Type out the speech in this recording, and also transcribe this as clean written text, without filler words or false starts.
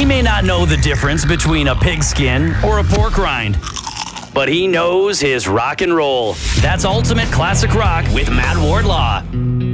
may not know the difference between a pigskin or a pork rind, but he knows his rock and roll. That's Ultimate Classic Rock with Matt Wardlaw.